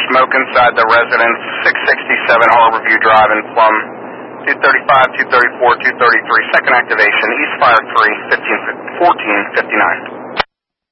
smoke inside the residence, 667 Harborview Drive in Plum. 235, 234, 233, second activation, East Fire 3, 1459.